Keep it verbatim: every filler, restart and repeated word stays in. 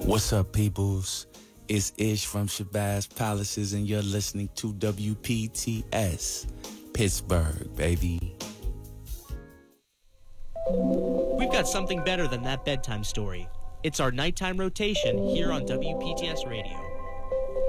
What's up, peoples? It's Ish from Shabazz Palaces, and you're listening to W P T S, Pittsburgh, baby. We've got something better than that bedtime story. It's our nighttime rotation here on W P T S Radio.